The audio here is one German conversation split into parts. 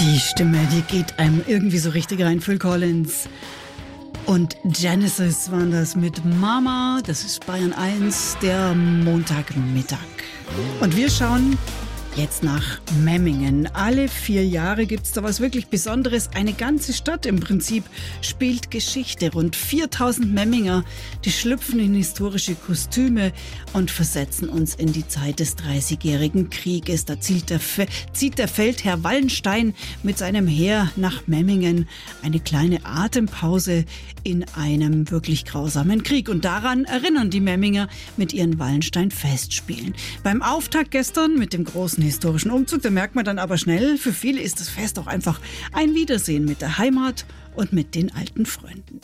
Die Stimme, die geht einem irgendwie so richtig rein. Phil Collins und Genesis waren das mit Mama. Das ist Bayern 1, der Montagmittag. Und wir schauen jetzt nach Memmingen. Alle 4 Jahre gibt es da was wirklich Besonderes. Eine ganze Stadt im Prinzip spielt Geschichte. Rund 4000 Memminger, die schlüpfen in historische Kostüme und versetzen uns in die Zeit des 30-jährigen Krieges. Da zieht der Feldherr Wallenstein mit seinem Heer nach Memmingen. Eine kleine Atempause in einem wirklich grausamen Krieg. Und daran erinnern die Memminger mit ihren Wallenstein-Festspielen. Beim Auftakt gestern mit dem großen historischen Umzug, da merkt man dann aber schnell, für viele ist das Fest auch einfach ein Wiedersehen mit der Heimat und mit den alten Freunden.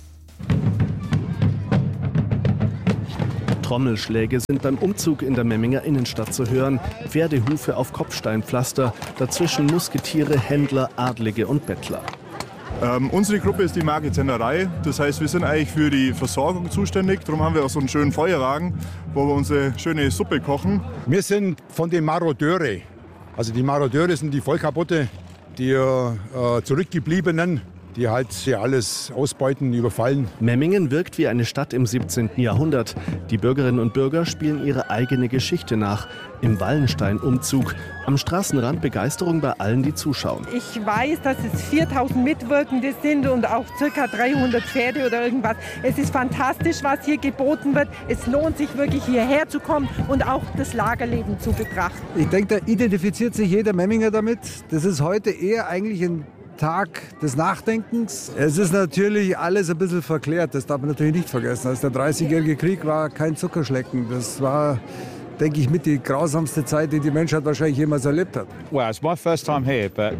Trommelschläge sind beim Umzug in der Memminger Innenstadt zu hören. Pferdehufe auf Kopfsteinpflaster, dazwischen Musketiere, Händler, Adlige und Bettler. Unsere Gruppe ist die Marke Zennerei. Das heißt, wir sind eigentlich für die Versorgung zuständig. Darum haben wir auch so einen schönen Feuerwagen, wo wir unsere schöne Suppe kochen. Wir sind von den Marodeure. Also die Marodeure sind die Vollkaputte, die Zurückgebliebenen, die halt hier alles ausbeuten, überfallen. Memmingen wirkt wie eine Stadt im 17. Jahrhundert. Die Bürgerinnen und Bürger spielen ihre eigene Geschichte nach. Im Wallenstein-Umzug. Am Straßenrand Begeisterung bei allen, die zuschauen. Ich weiß, dass es 4000 Mitwirkende sind und auch ca. 300 Pferde oder irgendwas. Es ist fantastisch, was hier geboten wird. Es lohnt sich wirklich hierher zu kommen und auch das Lagerleben zu betrachten. Ich denke, da identifiziert sich jeder Memminger damit. Das ist heute eher eigentlich ein Tag des Nachdenkens. Es ist natürlich alles ein bisschen verklärt, das darf man natürlich nicht vergessen. Also der 30-jährige Krieg war kein Zuckerschlecken. Das war, denke ich, mit die grausamste Zeit, die die Menschheit wahrscheinlich jemals erlebt hat. Well, it's my first time here, but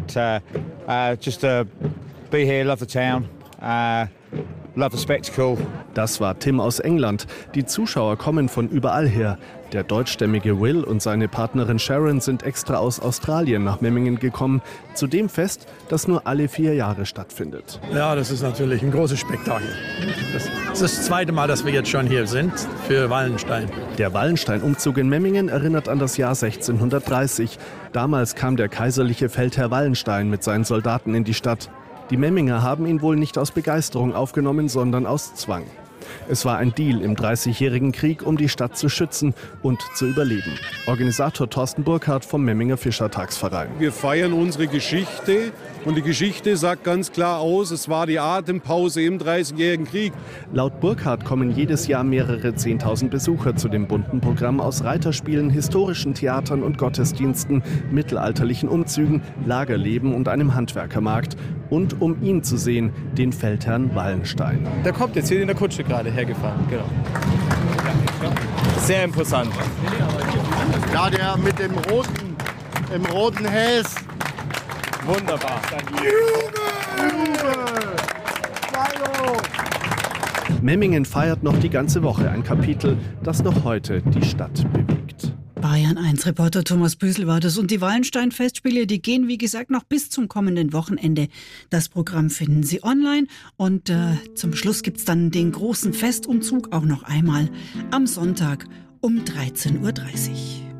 just to be here, love the town, love the spectacle. Das war Tim aus England. Die Zuschauer kommen von überall her. Der deutschstämmige Will und seine Partnerin Sharon sind extra aus Australien nach Memmingen gekommen, zu dem Fest, das nur alle 4 Jahre stattfindet. Ja, das ist natürlich ein großes Spektakel. Das ist das 2. Mal, dass wir jetzt schon hier sind für Wallenstein. Der Wallenstein-Umzug in Memmingen erinnert an das Jahr 1630. Damals kam der kaiserliche Feldherr Wallenstein mit seinen Soldaten in die Stadt. Die Memminger haben ihn wohl nicht aus Begeisterung aufgenommen, sondern aus Zwang. Es war ein Deal im 30-jährigen Krieg, um die Stadt zu schützen und zu überleben. Organisator Thorsten Burkhardt vom Memminger Fischertagsverein. Wir feiern unsere Geschichte und die Geschichte sagt ganz klar aus, es war die Atempause im 30-jährigen Krieg. Laut Burkhardt kommen jedes Jahr mehrere 10.000 Besucher zu dem bunten Programm aus Reiterspielen, historischen Theatern und Gottesdiensten, mittelalterlichen Umzügen, Lagerleben und einem Handwerkermarkt. Und um ihn zu sehen, den Feldherrn Wallenstein. Der kommt jetzt hier in der Kutsche gerade hergefahren, genau. Sehr imposant. Ja, der mit dem roten Häs. Wunderbar. Memmingen feiert noch die ganze Woche ein Kapitel, das noch heute die Stadt bewegt. Bayern 1 Reporter Thomas Büsel war das. Und die Wallenstein-Festspiele, die gehen, wie gesagt, noch bis zum kommenden Wochenende. Das Programm finden Sie online. Und zum Schluss gibt's dann den großen Festumzug auch noch einmal am Sonntag um 13:30 Uhr.